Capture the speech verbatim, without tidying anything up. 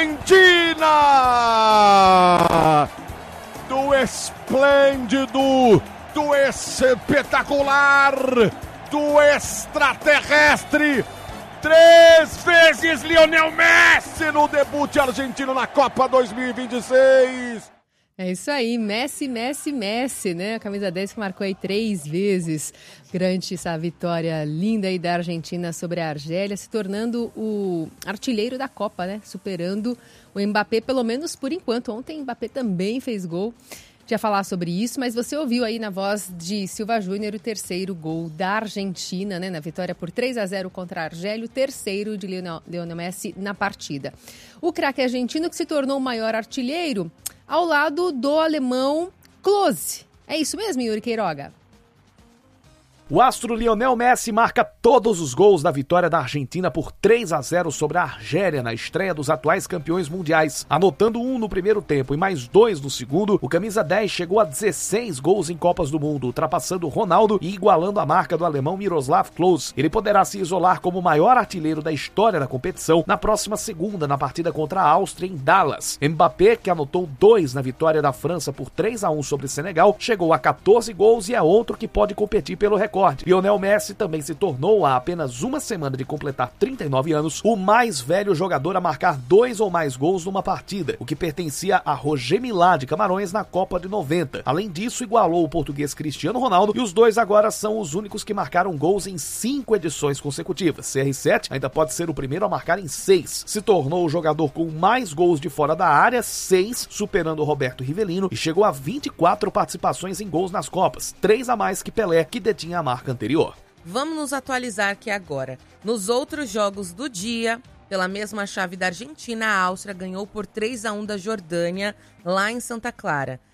Argentina! Do esplêndido, do espetacular, do extraterrestre, três vezes Lionel Messi no debut argentino na Copa dois mil e vinte e seis. É isso aí, Messi, Messi, Messi, né? A camisa dez que marcou aí três vezes. Grande essa vitória linda aí da Argentina sobre a Argélia, se tornando o artilheiro da Copa, né? Superando o Mbappé, pelo menos por enquanto. Ontem o Mbappé também fez gol. Já falar sobre isso, mas você ouviu aí na voz de Silva Júnior o terceiro gol da Argentina, né? Na vitória por três a zero contra a Argélia, o terceiro de Lionel, Lionel Messi na partida. O craque argentino que se tornou o maior artilheiro ao lado do alemão Klose. É isso mesmo, Yuri Queiroga? O astro Lionel Messi marca todos os gols da vitória da Argentina por três a zero sobre a Argélia na estreia dos atuais campeões mundiais. Anotando um no primeiro tempo e mais dois no segundo, o camisa dez chegou a dezesseis gols em Copas do Mundo, ultrapassando Ronaldo e igualando a marca do alemão Miroslav Klose. Ele poderá se isolar como o maior artilheiro da história da competição na próxima segunda, na partida contra a Áustria em Dallas. Mbappé, que anotou dois na vitória da França por três a um sobre Senegal, chegou a catorze gols e é outro que pode competir pelo recorde. Lionel Messi também se tornou, há apenas uma semana de completar trinta e nove anos, o mais velho jogador a marcar dois ou mais gols numa partida, o que pertencia a Roger Milá de Camarões na Copa de noventa. Além disso, igualou o português Cristiano Ronaldo e os dois agora são os únicos que marcaram gols em cinco edições consecutivas. C R sete ainda pode ser o primeiro a marcar em seis. Se tornou o jogador com mais gols de fora da área, seis, superando Roberto Rivelino, e chegou a vinte e quatro participações em gols nas Copas, três a mais que Pelé, que detinha a marca anterior. Vamos nos atualizar aqui agora. Nos outros jogos do dia, pela mesma chave da Argentina, a Áustria ganhou por três a um da Jordânia, lá em Santa Clara.